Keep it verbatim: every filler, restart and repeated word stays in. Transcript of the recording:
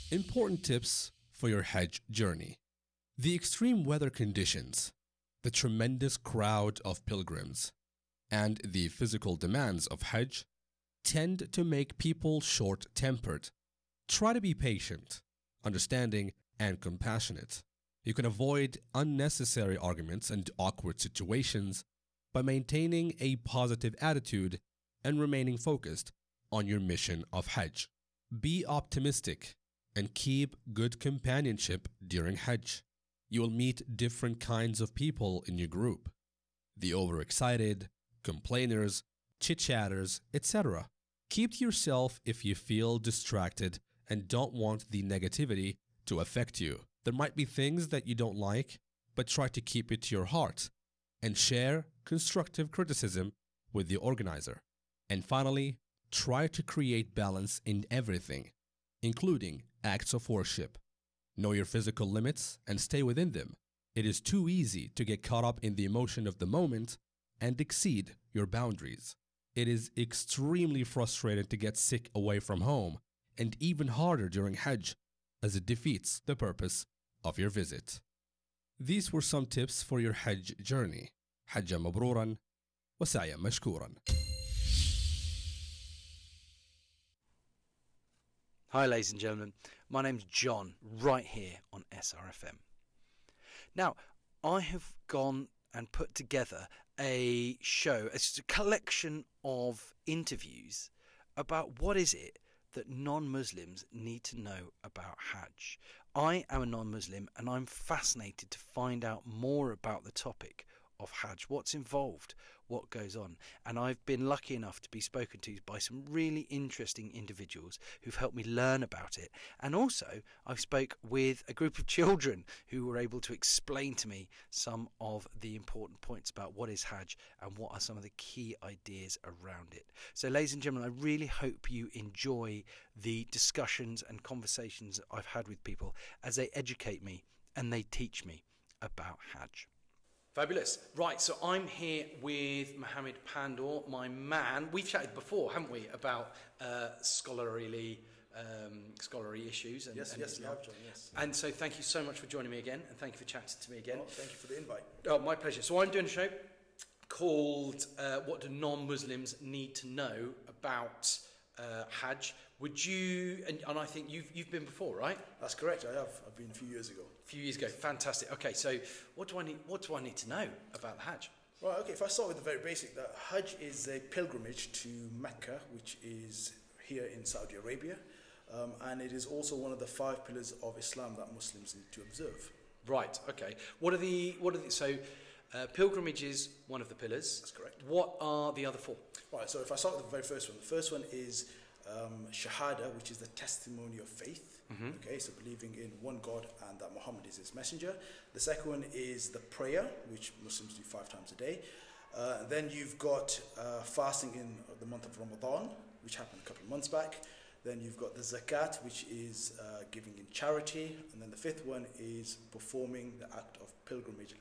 Important tips for your Hajj journey. The extreme weather conditions, the tremendous crowd of pilgrims, and the physical demands of Hajj tend to make people short-tempered. Try to be patient, understanding, and compassionate. You can avoid unnecessary arguments and awkward situations by maintaining a positive attitude and remaining focused on your mission of Hajj. Be optimistic and keep good companionship during Hajj. You will meet different kinds of people in your group. The overexcited, complainers, chit-chatters, et cetera. Keep to yourself if you feel distracted and don't want the negativity to affect you. There might be things that you don't like, but try to keep it to your heart and share constructive criticism with the organizer. And finally, try to create balance in everything, including acts of worship. Know your physical limits and stay within them. It is too easy to get caught up in the emotion of the moment and exceed your boundaries. It is extremely frustrating to get sick away from home, and even harder during Hajj, as it defeats the purpose of your visit. These were some tips for your Hajj journey. حجا مبرورا وسعيا مشكورا. Hi ladies and gentlemen, my name's John, right here on S R F M. Now, I have gone and put together a show, it's a collection of interviews about what is it that non-Muslims need to know about Hajj. I am a non-Muslim and I'm fascinated to find out more about the topic of Hajj, what's involved, what goes on. And I've been lucky enough to be spoken to by some really interesting individuals who've helped me learn about it. And also I've spoke with a group of children who were able to explain to me some of the important points about what is Hajj and what are some of the key ideas around it. So ladies and gentlemen, I really hope you enjoy the discussions and conversations that I've had with people as they educate me and they teach me about Hajj. Fabulous. Right, so I'm here with Mohammed Pandor, my man. We've chatted before, haven't we, about uh, scholarly um, scholarly issues. And, yes, and yes, you have, John, yes. And so thank you so much for joining me again, and thank you for chatting to me again. Oh, thank you for the invite. Oh, my pleasure. So I'm doing a show called uh, What Do Non-Muslims Need to Know About uh, Hajj. Would you, and, and I think you've you've been before, right? That's correct, I have. I've been a few years ago. A few years ago, fantastic. Okay, so what do I need? What do I need to know about the Hajj? Right, okay, if I start with the very basic, that Hajj is a pilgrimage to Mecca, which is here in Saudi Arabia, um, and it is also one of the five pillars of Islam that Muslims need to observe. Right, okay. What are the, what are the, so uh, pilgrimage is one of the pillars. That's correct. What are the other four? Right, so if I start with the very first one, the first one is um, Shahada, which is the testimony of faith. Mm-hmm. Okay, so believing in one God and that Muhammad is his messenger. The second one is the prayer, which Muslims do five times a day. Uh, then you've got uh, fasting in the month of Ramadan, which happened a couple of months back. Then you've got the zakat, which is uh, giving in charity. And then the fifth one is performing the act of pilgrimage